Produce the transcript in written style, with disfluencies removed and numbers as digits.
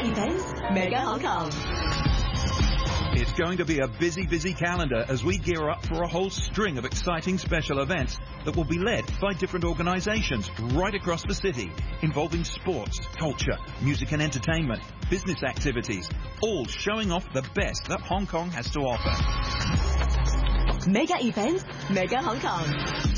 Events, Mega Hong Kong. It's going to be a busy, busy calendar as we gear up for a whole string of exciting special events that will be led by different organisations right across the city, involving sports, culture, music and entertainment, business activities, all showing off the best that Hong Kong has to offer. Mega Events, Mega Hong Kong.